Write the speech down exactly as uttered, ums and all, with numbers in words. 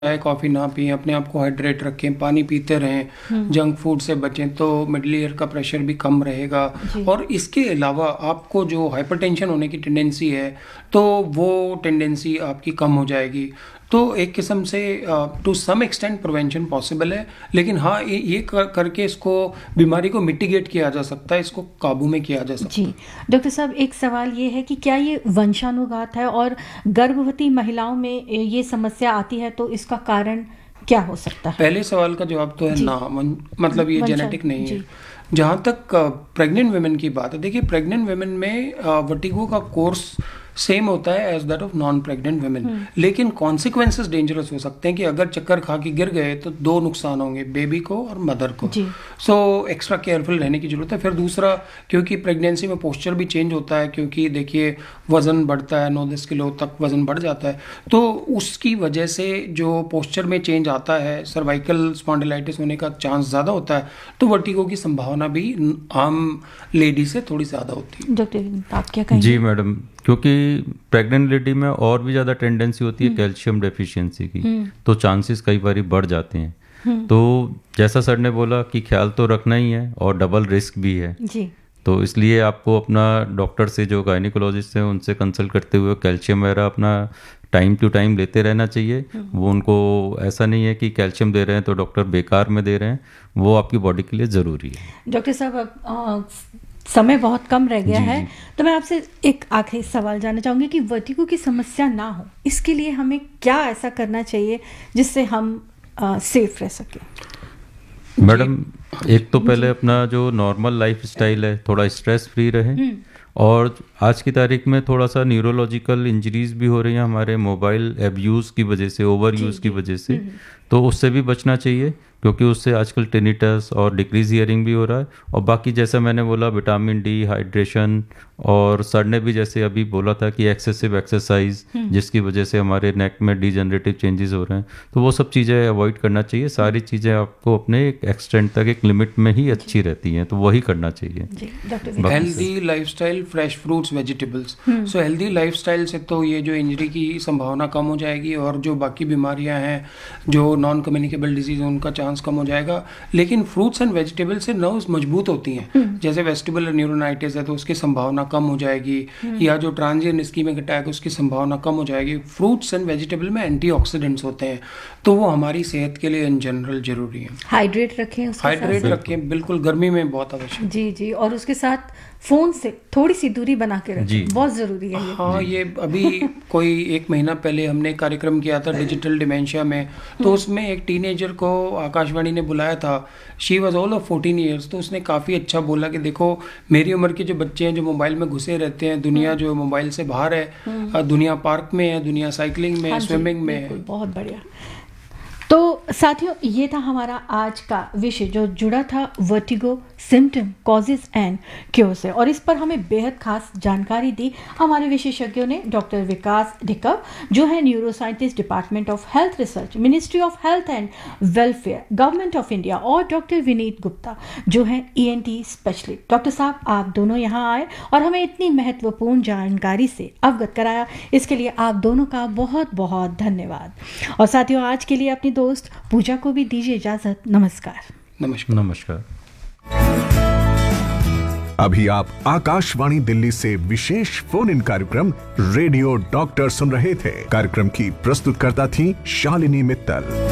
चाय कॉफ़ी ना पिए, अपने आप को हाइड्रेट रखें, पानी पीते रहें, जंक फूड से बचें तो मिडिल ईयर का प्रेशर भी कम रहेगा। और इसके अलावा आपको जो हाइपरटेंशन होने की टेंडेंसी है तो वो टेंडेंसी आपकी कम हो जाएगी। तो एक किस्म से to some extent prevention possible है, लेकिन हाँ ये, ये कर, करके इसको बीमारी को मिटिगेट किया जा सकता है, इसको काबू में किया जा सकता है। जी डॉक्टर साहब, एक सवाल ये है कि क्या ये वंशानुगत है और गर्भवती महिलाओं में ये समस्या आती है तो इसका कारण क्या हो सकता है? पहले सवाल का जवाब तो है ना, मतलब ये जेनेटिक नहीं है। जहाँ तक प्रेग्नेंट वुमेन की बात है, देखिए प्रेग्नेंट वुमेन में वर्टिगो का कोर्स सेम होता है as that of non pregnant women, लेकिन कॉन्सिक्वेंसेस डेंजरस हो सकते हैं कि अगर चक्कर खा के गिर गए तो दो नुकसान होंगे, बेबी को और मदर को। सो एक्स्ट्रा केयरफुल रहने की जरूरत है। फिर दूसरा, क्योंकि प्रेगनेंसी में पोस्चर भी चेंज होता है, क्योंकि देखिए वजन बढ़ता है, नौ दस किलो तक वजन बढ़ जाता है, तो उसकी वजह से जो पोस्चर में चेंज आता है, सर्वाइकल स्पॉन्डिलाइटिस होने का चांस ज़्यादा होता है, तो वर्टिगो की संभावना भी आम लेडी से थोड़ी ज़्यादा होती है। डॉक्टर आप क्या कहेंगे? जी मैडम, क्योंकि प्रेग्नेंट लेडी में और भी ज़्यादा टेंडेंसी होती है कैल्शियम डेफिशिएंसी की, तो चांसेस कई बार बढ़ जाते हैं। तो जैसा सर ने बोला कि ख्याल तो रखना ही है और डबल रिस्क भी है जी। तो इसलिए आपको अपना डॉक्टर से, जो गायनिकोलॉजिस्ट हैं, उनसे कंसल्ट करते हुए कैल्शियम वगैरह अपना टाइम टू टाइम लेते रहना चाहिए। वो उनको ऐसा नहीं है कि कैल्शियम दे रहे हैं तो डॉक्टर बेकार में दे रहे हैं, वो आपकी बॉडी के लिए ज़रूरी है। डॉक्टर साहब समय बहुत कम रह गया है, तो मैं आपसे एक आखिरी सवाल जानना चाहूँगी कि वर्टिगो की समस्या ना हो इसके लिए हमें क्या ऐसा करना चाहिए जिससे हम आ, सेफ रह सकें? मैडम, एक तो पहले अपना जो नॉर्मल लाइफ स्टाइल है, थोड़ा स्ट्रेस फ्री रहे। और आज की तारीख में थोड़ा सा न्यूरोलॉजिकल इंजरीज भी हो रही हैं हमारे मोबाइल एब्यूज़ की वजह से, ओवर यूज़ की वजह से, तो उससे भी बचना चाहिए क्योंकि उससे आजकल टिनिटस और डिक्रीज हियरिंग भी हो रहा है। और बाकी जैसा मैंने बोला, विटामिन डी, हाइड्रेशन, और सर ने भी जैसे अभी बोला था कि एक्सेसिव एक्सरसाइज जिसकी वजह से हमारे नेक में डिजनरेटिव चेंजेस हो रहे हैं, तो वो सब चीज़ें अवॉइड करना चाहिए। सारी चीज़ें आपको अपने एक एक्सटेंट तक, एक लिमिट में ही अच्छी रहती हैं, तो वही करना चाहिए। Healthy lifestyle, fresh fruits, vegetables. So healthy lifestyle से तो ये जो इंजरी की संभावना कम हो जाएगी और जो बाकी बीमारियां हैं, जो नॉन कम्युनिकेबल डिजीज, उनका चांस कम हो जाएगा। लेकिन फ्रूट्स एंड वेजिटेबल्स से नर्व्स मजबूत होती हैं, जैसे वेस्टिबुलर न्यूरोनाइटिस है तो उसकी संभावना कम हो जाएगी, या जो ट्रांजिएंट इस्कीमिक अटैक है उसकी संभावना कम हो जाएगी। फ्रूट्स एंड वेजिटेबल में एंटीऑक्सीडेंट्स होते हैं, तो वो हमारी सेहत के लिए इन जनरल जरूरी है। हाइड्रेट रखें, हाइड्रेट रखें, बिल्कुल, गर्मी में बहुत आवश्यक। जी जी, और उसके साथ फोन से थोड़ी सी दूरी बना के रखें, बहुत जरूरी है ये। हाँ, ये अभी कोई एक महीना पहले हमने कार्यक्रम किया था डिजिटल डिमेंशिया में, तो उसमें एक टीनेजर को आकाशवाणी ने बुलाया था। She was all of fourteen years. तो उसने काफ़ी अच्छा बोला कि देखो, मेरी उम्र के जो बच्चे हैं जो मोबाइल में घुसे रहते हैं, दुनिया जो मोबाइल से बाहर है, दुनिया पार्क में है, दुनिया साइकिलिंग में है, स्विमिंग में है। बहुत बढ़िया। तो साथियों, ये था हमारा आज का विषय जो जुड़ा था vertigo symptom, causes and cure से, और इस पर हमें बेहद खास जानकारी दी हमारे विशेषज्ञों ने। डॉक्टर विकास ढिक्कर जो है neuroscientist, department of health research, ministry of health and welfare, government of India, और डॉक्टर विनीत गुप्ता जो है ईएनटी स्पेशलिस्ट। डॉक्टर साहब, आप दोनों यहाँ आए और हमें इतनी महत्वपूर्ण जानकारी से अवगत कराया, इसके लिए आप दोनों का बहुत बहुत धन्यवाद। और साथियों, आज के लिए अपनी दोस्त पूजा को भी दीजिए इजाजत। नमस्कार। नमस्कार नमस्कार। अभी आप आकाशवाणी दिल्ली से विशेष फोन इन कार्यक्रम रेडियो डॉक्टर सुन रहे थे। कार्यक्रम की प्रस्तुतकर्ता थी शालिनी मित्तल।